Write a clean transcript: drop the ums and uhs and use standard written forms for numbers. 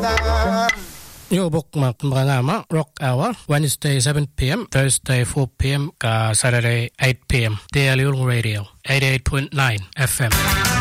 Yo bookmark mga Rock Hour, Wednesday 7 p.m, Thursday 4 p.m, Saturday 8 p.m. Daily Radio, 88.9 FM.